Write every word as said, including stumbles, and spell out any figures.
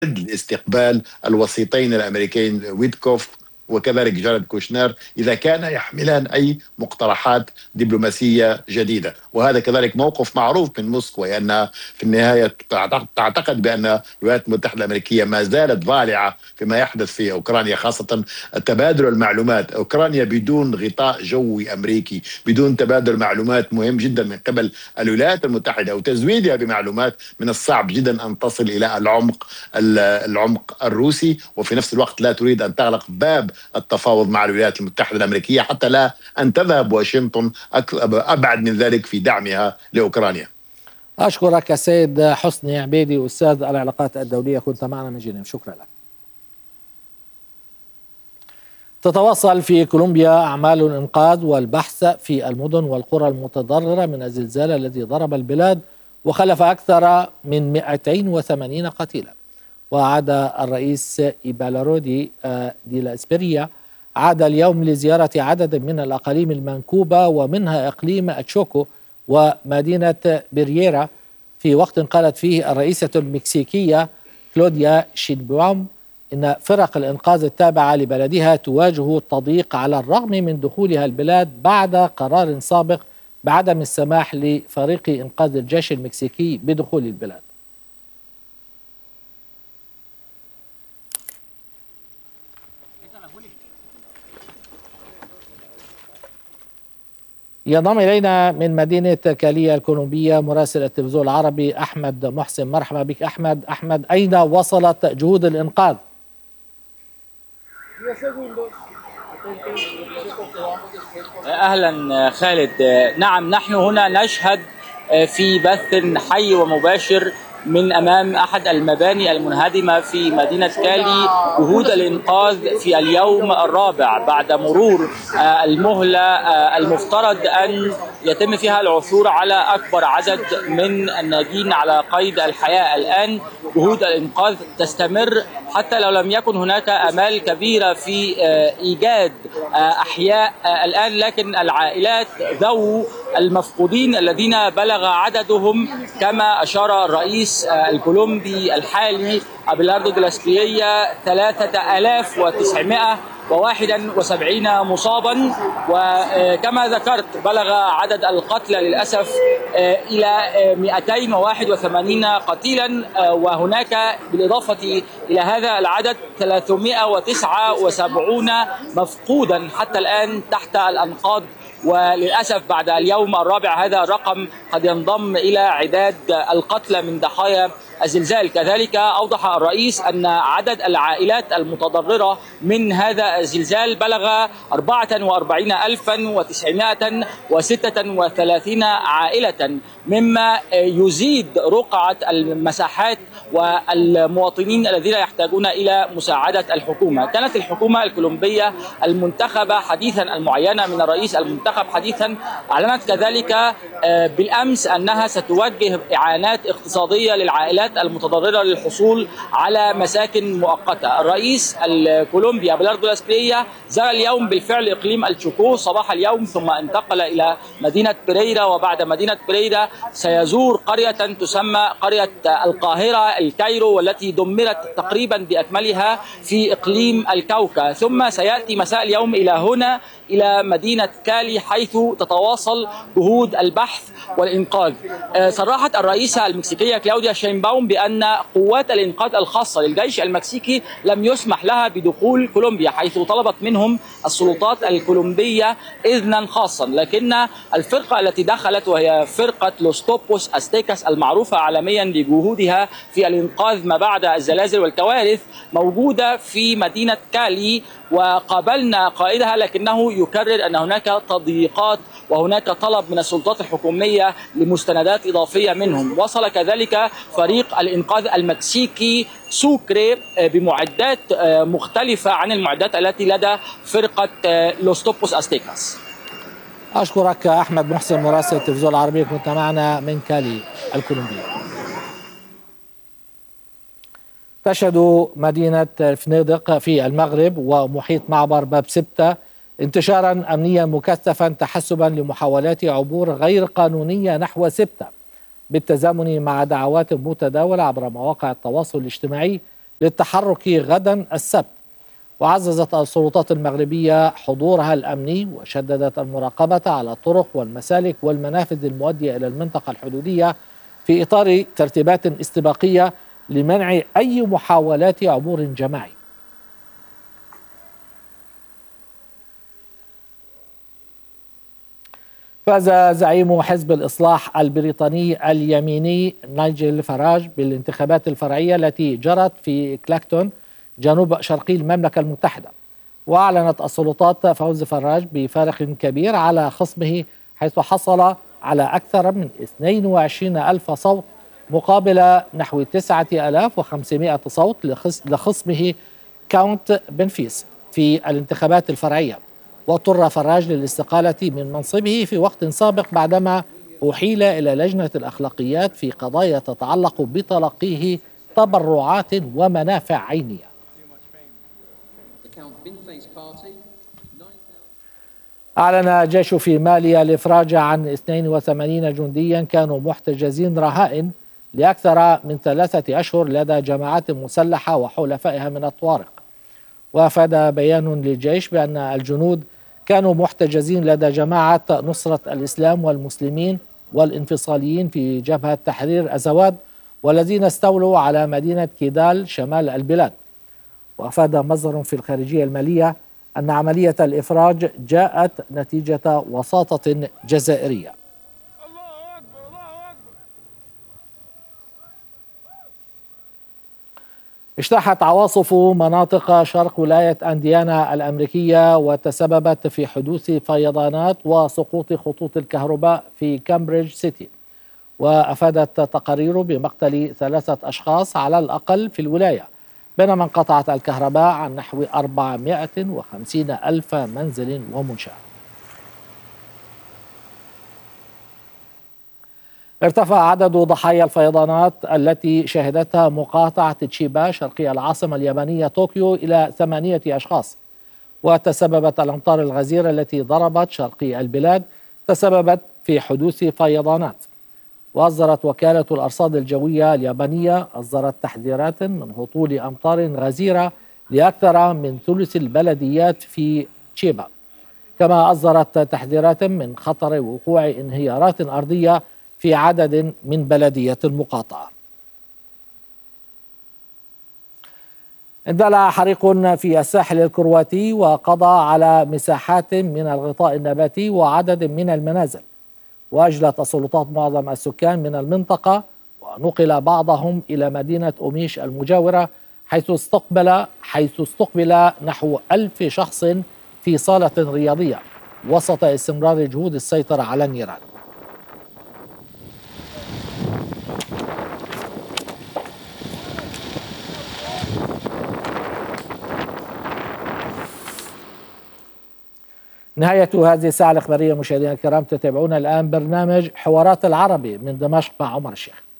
لاستقبال الوسيطين الامريكيين ويتكوف وكذلك جارد كوشنر اذا كان يحملان اي مقترحات دبلوماسيه جديده، وهذا كذلك موقف معروف من موسكو، لانها في النهايه تعتقد بان الولايات المتحده الامريكيه ما زالت ضالعه فيما يحدث في اوكرانيا، خاصه تبادل المعلومات. اوكرانيا بدون غطاء جوي امريكي، بدون تبادل معلومات مهم جدا من قبل الولايات المتحده وتزويدها بمعلومات، من الصعب جدا ان تصل الى العمق العمق الروسي، وفي نفس الوقت لا تريد ان تغلق باب التفاوض مع الولايات المتحده الامريكيه حتى لا ان تذهب واشنطن ابعد من ذلك في دعمها لاوكرانيا. اشكرك السيد حسني عبيدي استاذ العلاقات الدوليه، كنت معنا من جنيف، شكرا لك. تتواصل في كولومبيا اعمال الانقاذ والبحث في المدن والقرى المتضرره من الزلزال الذي ضرب البلاد وخلف اكثر من مئتين وثمانين قتيلا. وعاد الرئيس إيبالارودي دي لا إسبريا عاد اليوم لزيارة عدد من الأقاليم المنكوبة ومنها إقليم أتشوكو ومدينة برييرا، في وقت قالت فيه الرئيسة المكسيكية كلوديا شينباوم إن فرق الإنقاذ التابعة لبلدها تواجه التضييق على الرغم من دخولها البلاد بعد قرار سابق بعدم السماح لفريق إنقاذ الجيش المكسيكي بدخول البلاد. ينضم إلينا من مدينة كاليا الكولومبية مراسل التلفزيون العربي أحمد محسن. مرحبا بك أحمد. أحمد، أين وصلت جهود الإنقاذ؟ أهلا خالد. نعم، نحن هنا نشهد في بث حي ومباشر من أمام أحد المباني المنهدمة في مدينة كالي جهود الإنقاذ في اليوم الرابع بعد مرور المهلة المفترض أن يتم فيها العثور على أكبر عدد من الناجين على قيد الحياة. الآن جهود الإنقاذ تستمر حتى لو لم يكن هناك آمال كبيرة في إيجاد أحياء الآن، لكن العائلات ذو المفقودين الذين بلغ عددهم كما أشار الرئيس الكولومبي الحالي أبيلاردو دي لا إسبريا ثلاثة آلاف وتسعمائة وواحد وسبعين مصابا، وكما ذكرت بلغ عدد القتلى للأسف إلى مئتين وواحد وثمانين قتيلا، وهناك بالإضافة إلى هذا العدد ثلاثمائة وتسعة وسبعين مفقودا حتى الآن تحت الأنقاض. وللأسف بعد اليوم الرابع هذا الرقم قد ينضم إلى عداد القتلى من ضحايا الزلزال. كذلك أوضح الرئيس أن عدد العائلات المتضررة من هذا الزلزال بلغ أربعة وأربعين ألفا وتسعمائة وستة وثلاثين عائلة، مما يزيد رقعة المساحات والمواطنين الذين يحتاجون إلى مساعدة الحكومة. كانت الحكومة الكولومبية المنتخبة حديثا المعينة من الرئيس المنتخب حديثا أعلنت كذلك بالأمس أنها ستوجه إعانات اقتصادية للعائلات المتضررة للحصول على مساكن مؤقتة. الرئيس الكولومبي أبيلاردو دي لا إسبريا زار اليوم بالفعل إقليم التشوكو صباح اليوم، ثم انتقل إلى مدينة بريرا، وبعد مدينة بريرا سيزور قرية تسمى قرية القاهرة الكايرو، والتي دمرت تقريبا بأكملها في إقليم الكوكا، ثم سيأتي مساء اليوم إلى هنا إلى مدينة كالي حيث تتواصل جهود البحث والإنقاذ. صرحت الرئيسة المكسيكية كلاوديا شينباوم بأن قوات الإنقاذ الخاصة للجيش المكسيكي لم يسمح لها بدخول كولومبيا، حيث طلبت منهم السلطات الكولومبية إذنا خاصا، لكن الفرقة التي دخلت وهي فرقة لوس توبوس أستيكاس المعروفة عالميا بجهودها في الإنقاذ ما بعد الزلازل والكوارث موجودة في مدينة كالي، وقابلنا قائدها لكنه يكرر أن هناك تضييقات وهناك طلب من السلطات الحكومية لمستندات إضافية منهم. وصل كذلك فريق الإنقاذ المكسيكي سوكري بمعدات مختلفة عن المعدات التي لدى فرقة لوس توبوس أستيكاس. أشكرك أحمد محسن مراسل التلفزيون العربي، كنت معنا من كالي الكولومبية. تشهد مدينة فنيدق في المغرب ومحيط معبر باب ستة انتشارا أمنيا مكثفا تحسبا لمحاولات عبور غير قانونية نحو ستة، بالتزامن مع دعوات متداولة عبر مواقع التواصل الاجتماعي للتحرك غدا السبت. وعززت السلطات المغربية حضورها الأمني وشددت المراقبة على الطرق والمسالك والمنافذ المؤدية إلى المنطقة الحدودية في إطار ترتيبات استباقية لمنع أي محاولات عبور جماعي. فاز زعيم حزب الإصلاح البريطاني اليميني نايجل فاراج بالانتخابات الفرعية التي جرت في كلاكتون جنوب شرقي المملكة المتحدة. وأعلنت السلطات فوز فاراج بفارق كبير على خصمه، حيث حصل على أكثر من اثنين وعشرين ألف صوت مقابل نحو تسعة آلاف وخمسمائة صوت لخصمه كاونت بنفيس في الانتخابات الفرعية. واضطر فراج للاستقالة من منصبه في وقت سابق بعدما أحيل إلى لجنة الأخلاقيات في قضايا تتعلق بتلقيه تبرعات ومنافع عينية. أعلن الجيش في مالي الإفراج عن اثنين وثمانين جنديا كانوا محتجزين رهائن لأكثر من ثلاثة أشهر لدى جماعات مسلحة وحلفائها من الطوارق. وأفاد بيان للجيش بأن الجنود كانوا محتجزين لدى جماعة نصرة الإسلام والمسلمين والانفصاليين في جبهة تحرير أزواد، والذين استولوا على مدينة كيدال شمال البلاد. وأفاد مصدر في الخارجية المالية أن عملية الإفراج جاءت نتيجة وساطة جزائرية. اجتاحت عواصف مناطق شرق ولاية أنديانا الأمريكية وتسببت في حدوث فيضانات وسقوط خطوط الكهرباء في كامبريدج سيتي. وأفادت تقارير بمقتل ثلاثة أشخاص على الأقل في الولاية، بينما انقطعت الكهرباء عن نحو أربعمائة وخمسين ألف منزل ومنشأة. ارتفع عدد ضحايا الفيضانات التي شهدتها مقاطعة تشيبا شرقي العاصمة اليابانية طوكيو إلى ثمانية أشخاص. وتسببت الأمطار الغزيرة التي ضربت شرقي البلاد تسببت في حدوث فيضانات. وأصدرت وكالة الأرصاد الجوية اليابانية أصدرت تحذيرات من هطول أمطار غزيرة لأكثر من ثلث البلديات في تشيبا، كما أصدرت تحذيرات من خطر وقوع انهيارات أرضية في عدد من بلديات المقاطعة. اندلع حريق في الساحل الكرواتي وقضى على مساحات من الغطاء النباتي وعدد من المنازل. وأجلت السلطات معظم السكان من المنطقة ونقل بعضهم إلى مدينة أوميش المجاورة، حيث استقبل حيث استقبل نحو ألف شخص في صالة رياضية وسط استمرار جهود السيطرة على النيران. نهاية هذه الساعة الإخبارية مشاهدينا الكرام. تتابعون الآن برنامج حوارات العربي من دمشق مع عمر الشيخ.